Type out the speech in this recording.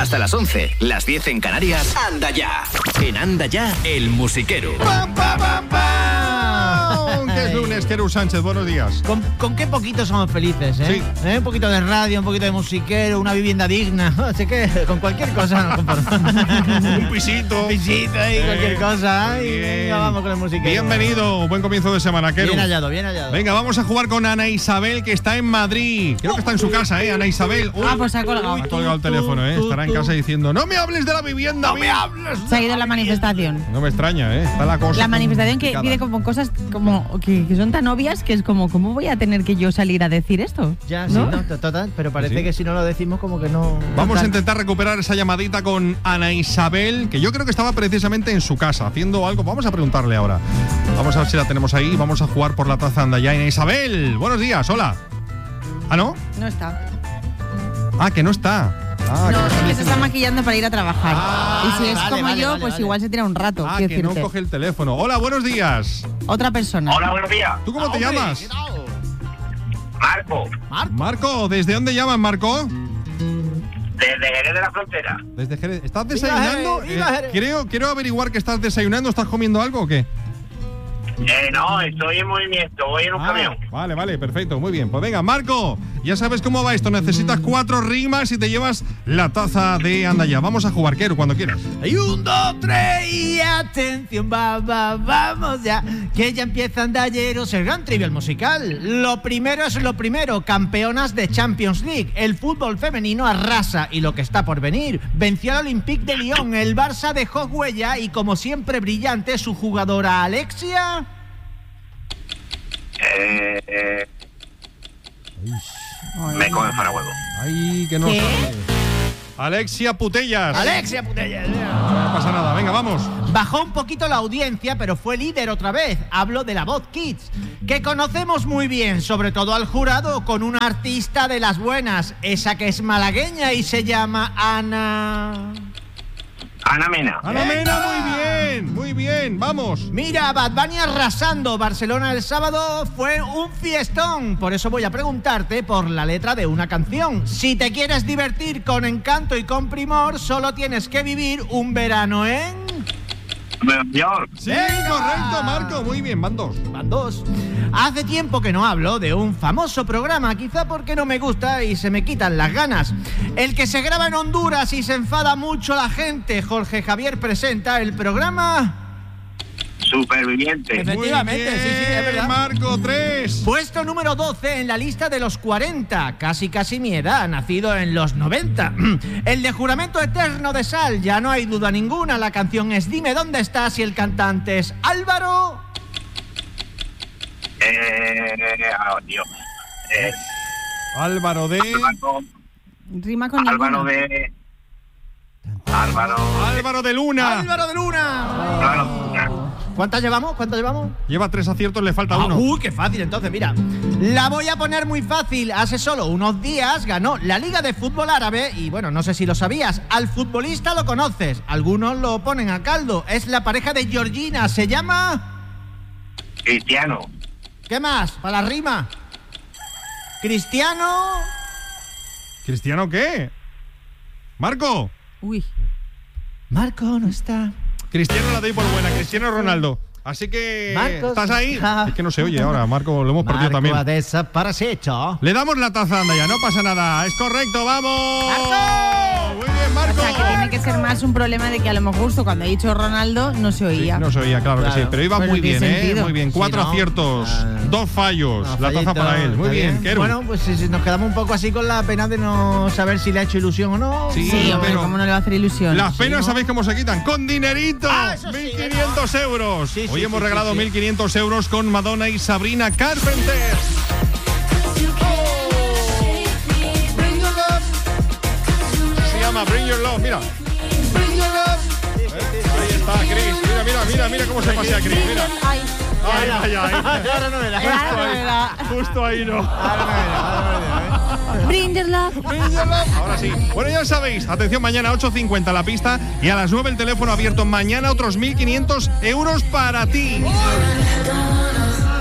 Hasta las 11, las 10 en Canarias. Anda ya. En Anda ya, el musiquero. ¡Pam, pam, pam, pam! Que es lunes, Querú Sánchez, buenos días. ¿Con qué poquito somos felices, eh? Sí. Un poquito de radio, un poquito de musiquero, una vivienda digna. Así que con cualquier cosa nos conformamos. Un pisito. Un pisito ahí, cualquier cosa. Y venga, vamos con el musiquero. Bienvenido, buen comienzo de semana, Querú. Bien hallado, bien hallado. Venga, vamos a jugar con Ana Isabel, que está en Madrid. Creo que está en su casa, Ana Isabel. Uy, pues se ha colgado. Ha colgado el teléfono, Estará en casa diciendo, no me hables de la vivienda. ¡No me hables! Se ha ido la manifestación. No me extraña, Está la cosa. La manifestación que complicada. pide como cosas como que son tan obvias que es como, ¿cómo voy a tener que yo salir a decir esto? Ya, ¿no? sí, no, total, pero parece Sí. que si no lo decimos como que no... Vamos a intentar recuperar esa llamadita con Ana Isabel, que yo creo que estaba precisamente en su casa haciendo algo. Vamos a preguntarle ahora. Vamos a ver si la tenemos ahí. Vamos a jugar por la taza Anda ya. Ana Isabel, buenos días, hola. ¿Ah, no? No está. Ah, que no está. Ah, No, que que se está maquillando para ir a trabajar. Ah, y si es vale, como vale, yo, vale, pues vale. igual se tira un rato. Ah, quiero que no decirte. coge el teléfono. Hola, buenos días. Otra persona. Hola, buenos días. ¿Tú cómo te llamas? Marco, Marco, ¿desde dónde llamas, Marco? desde Jerez de la Frontera. Desde Jerez. ¿Estás desayunando? Jerez, viva Jerez. Quiero averiguar que estás desayunando. ¿Estás comiendo algo o qué? No, estoy en movimiento, voy en un camión. Vale, perfecto, muy bien. Pues venga, Marco, ya sabes cómo va esto. Necesitas 4 rimas y te llevas la taza de Anda ya. Vamos a jugar, Quero, cuando quieras. Hay 1, 2, 3 y atención, vamos ya, que ya empieza Andalleros, el gran trivial musical. Lo primero es lo primero, campeonas de Champions League. El fútbol femenino arrasa y lo que está por venir. Venció al Olympique de Lyon, el Barça dejó huella y como siempre brillante su jugadora Alexia. Me come para huevo. Ay, que no ¿Qué? sabe. Alexia Putellas. Alexia Putellas. No pasa nada, venga, vamos. Bajó un poquito la audiencia, pero fue líder otra vez. Hablo de la Voz Kids, que conocemos muy bien, sobre todo al jurado, con una artista de las buenas, esa que es malagueña y se llama Ana... Ana Mena. Ana Mena, muy bien, vamos. Mira, Bad Bunny arrasando. Barcelona el sábado fue un fiestón. Por eso voy a preguntarte por la letra de una canción. Si te quieres divertir con encanto y con primor, solo tienes que vivir un verano en... Nueva York. Sí, Venga. correcto, Marco, muy bien, van 2. Van 2. Hace tiempo que no hablo de un famoso programa, quizá porque no me gusta y se me quitan las ganas. El que se graba en Honduras y se enfada mucho la gente. Jorge Javier presenta el programa... Superviviente. Efectivamente, Muy bien, sí, es verdad. Marco, 3. Puesto número 12 en la lista de los 40, casi mi edad, nacido en los 90. El de Juramento Eterno de Sal, ya no hay duda ninguna, la canción es Dime dónde estás y el cantante es Álvaro... Dios. Álvaro de... Rima con Álvaro ninguna. de... Álvaro de Luna. ¡Álvaro de Luna! Álvaro. ¿Cuántas llevamos? Lleva 3 aciertos, le falta 1. Uy, qué fácil, entonces, mira. La voy a poner muy fácil. Hace solo unos días ganó la Liga de Fútbol Árabe y, bueno, no sé si lo sabías. Al futbolista lo conoces. Algunos lo ponen a caldo. Es la pareja de Georgina. Se llama... Cristiano. ¿Qué más? Para la rima. Cristiano... ¿Cristiano qué? Marco. Uy. Marco no está... Cristiano la doy por buena, Cristiano Ronaldo. Así que... Marcos. ¿Estás ahí? Es que no se oye ahora, Marco, lo hemos perdido también. ha desaparecido. Le damos la taza, anda ya, no pasa nada. Es correcto, vamos. ¡Marco! Muy bien, Marco. O sea, que tiene que ser más un problema de que a lo mejor justo cuando ha dicho Ronaldo no se Sí, oía. no se oía, claro que sí. Pero iba Pero muy tiene bien, sentido. Muy bien. 4 Sí, ¿no? aciertos, 2 fallos. No, La taza fallito, para él. Muy está bien, Quero. Bueno, pues si nos quedamos un poco así con la pena de no saber si le ha hecho ilusión o no. Sí, Sí, hombre, pero- ¿cómo no le va a hacer ilusión? Las penas, ¿no? ¿sabéis cómo se quitan? ¡Con dinerito! Ah, eso sí, 1.500 euros. Sí, Hoy sí, hemos sí, regalado sí, sí. 1.500 euros con Madonna y Sabrina Carpenter. Se llama Bring Your Love, mira. Ahí está, Chris. Mira cómo se pasea Chris, mira. Ay, Ay. Ahora no me la. Justo ahí no. Bring your love. Ahora sí. Bueno, ya sabéis, atención, mañana 8:50 la pista y a las 9 el teléfono abierto. Mañana otros 1.500 euros para ti.